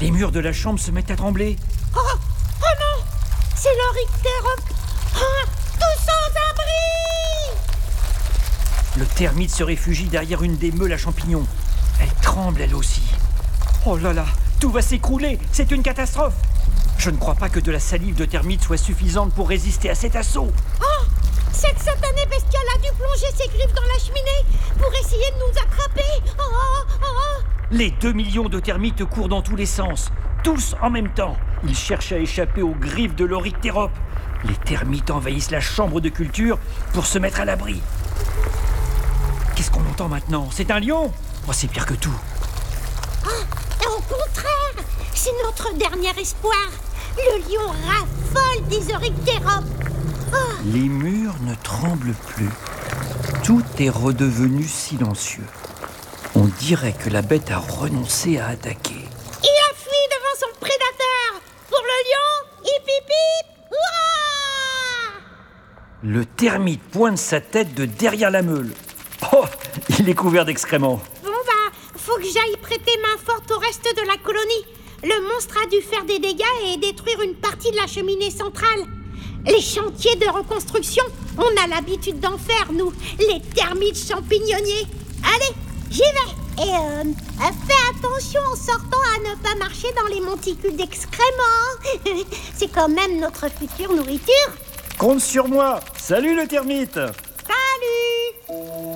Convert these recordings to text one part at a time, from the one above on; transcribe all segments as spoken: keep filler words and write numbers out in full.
Les murs de la chambre se mettent à trembler. Oh, oh non, c'est l'Oryctérope. Oh, tous sans abri. Le termite se réfugie derrière une des meules à champignons. Elle tremble elle aussi. Oh là là, tout va s'écrouler, c'est une catastrophe. Je ne crois pas que de la salive de termite soit suffisante pour résister à cet assaut. Oh, cette satanée bestiole a dû plonger ses griffes dans la cheminée pour essayer de nous attraper. Oh, oh, oh, oh. Les deux millions de termites courent dans tous les sens, tous en même temps. Ils cherchent à échapper aux griffes de l'Oryctérope. Les termites envahissent la chambre de culture pour se mettre à l'abri. Qu'est-ce qu'on entend maintenant? C'est un lion? Oh, c'est pire que tout. Oh, au contraire, c'est notre dernier espoir. Le lion raffole des Oryctéropes. Oh. Les murs ne tremblent plus. Tout est redevenu silencieux. On dirait que la bête a renoncé à attaquer. Il a fui devant son prédateur. Pour le lion, hip hip hip. Ouah. Le termite pointe sa tête de derrière la meule. Oh, il est couvert d'excréments. Bon bah, faut que j'aille prêter main forte au reste de la colonie. Le monstre a dû faire des dégâts et détruire une partie de la cheminée centrale. Les chantiers de reconstruction, on a l'habitude d'en faire, nous, les termites champignonniers. Allez, j'y vais. Et euh, fais attention en sortant à ne pas marcher dans les monticules d'excréments. C'est quand même notre future nourriture. Compte sur moi. Salut le termite. Salut.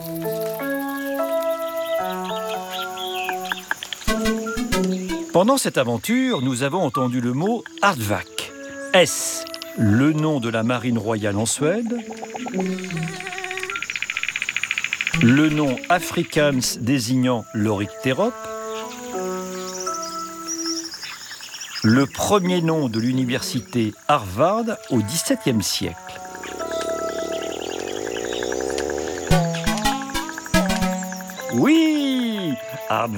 Pendant cette aventure, nous avons entendu le mot Aardvark. Est-ce le nom de la marine royale en Suède? Le nom Afrikaans désignant l'Oryctérope? Le premier nom de l'université Harvard au dix-septième siècle? Oui, Aardvark